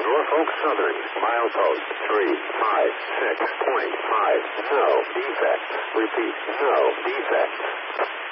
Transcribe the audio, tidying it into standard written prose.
Norfolk Southern, milepost 356.5. No defects. Repeat, no defects.